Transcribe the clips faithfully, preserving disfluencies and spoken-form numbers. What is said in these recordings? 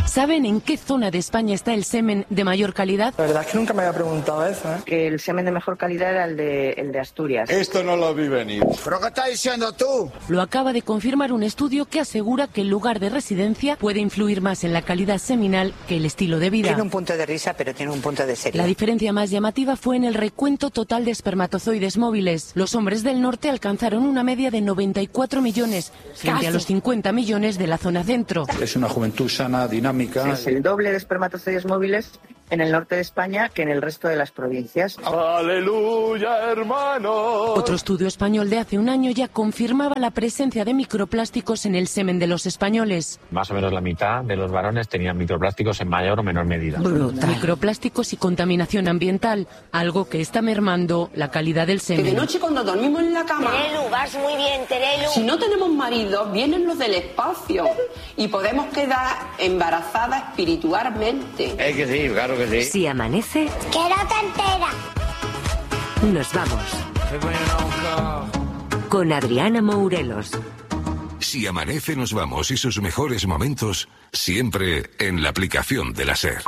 ¿Saben en qué zona de España está el semen de mayor calidad? La verdad es que nunca me había preguntado eso, ¿eh? Que el semen de mejor calidad era el de, el de Asturias. Esto no lo vi venir. ¿Pero qué estás diciendo tú? Lo acaba de confirmar un estudio que asegura que el lugar de residencia puede influir más en la calidad seminal que el estilo de vida. Tiene un punto de risa, pero tiene un punto de seriedad. La diferencia más llamativa fue en el recuento total de espermatozoides móviles. Los hombres del norte alcanzaron una media de noventa y cuatro millones, frente a los cincuenta millones de la zona centro. Es una juventud sana, dinámica. Es el doble de espermatozoides móviles en el norte de España que en el resto de las provincias. ¡Aleluya, hermano! Otro estudio español de hace un año ya confirmaba la presencia de microplásticos en el semen de los españoles. Más o menos la mitad de los varones tenían microplásticos en mayor o menor medida. Brutal. Microplásticos y contaminación ambiental, algo que está mermando la calidad del semen. Que de noche cuando dormimos en la cama... Terelu, vas muy bien, Terelu. Si no tenemos marido, vienen los del espacio y podemos quedar embarazadas espiritualmente. Es que sí, claro que sí. Si amanece... ¡Que no te enteras! Nos vamos. Con Adriana Mourelos. Si amanece, nos vamos y sus mejores momentos siempre en la aplicación de la SER.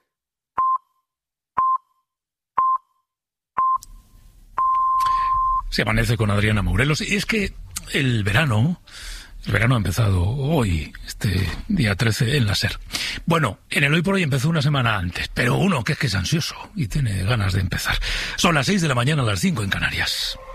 Se amanece con Adriana Mourelos. Y es que el verano, el verano ha empezado hoy, este día trece, en la SER. Bueno, en el Hoy por Hoy empezó una semana antes, pero uno que es que es ansioso y tiene ganas de empezar. Son las seis de la mañana, a las cinco en Canarias.